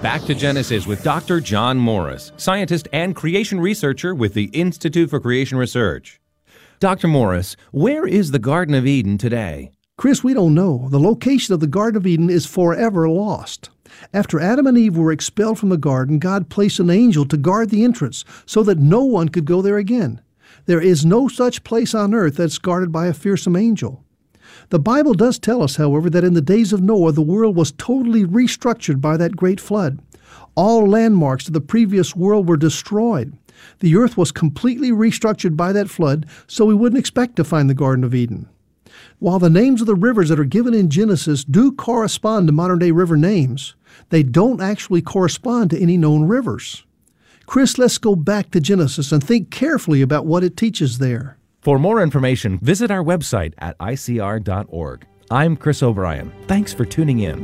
Back to Genesis with Dr. John Morris, scientist and creation researcher with the Institute for Creation Research. Dr. Morris, where is the Garden of Eden today? Chris, we don't know. The location of the Garden of Eden is forever lost. After Adam and Eve were expelled from the garden, God placed an angel to guard the entrance so that no one could go there again. There is no such place on earth that's guarded by a fearsome angel. The Bible does tell us, however, that in the days of Noah, the world was totally restructured by that great flood. All landmarks of the previous world were destroyed. The earth was completely restructured by that flood, so we wouldn't expect to find the Garden of Eden. While the names of the rivers that are given in Genesis do correspond to modern-day river names, they don't actually correspond to any known rivers. Chris, let's go back to Genesis and think carefully about what it teaches there. For more information, visit our website at icr.org. I'm Chris O'Brien. Thanks for tuning in.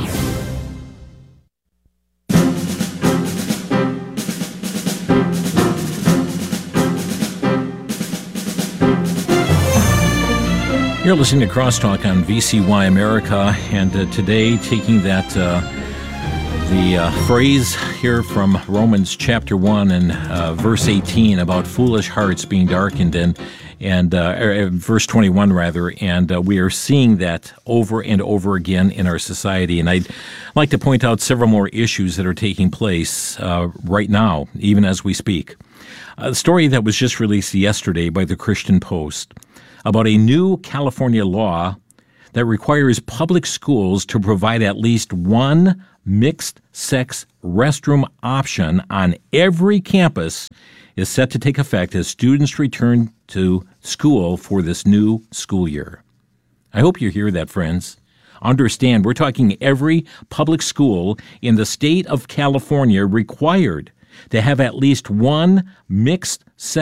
You're listening to Crosstalk on VCY America, and today taking that the phrase here from Romans chapter 1 and verse 18 about foolish hearts being darkened, and verse 21 rather, and we are seeing that over and over again in our society. And I'd like to point out several more issues that are taking place right now, even as we speak. A story that was just released yesterday by the Christian Post about a new California law that requires public schools to provide at least one mixed-sex restroom option on every campus is set to take effect as students return to school for this new school year. I hope you hear that, friends. Understand, we're talking every public school in the state of California required to have at least one mixed-sex